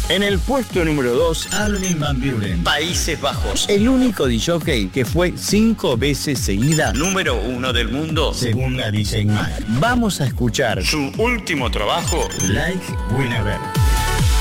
En el puesto número 2, Armin van Buuren, Países Bajos. El único disc-jockey que fue 5 veces seguida número 1 del mundo, según la DJ Mag. Vamos a escuchar su último trabajo, Like Whenever.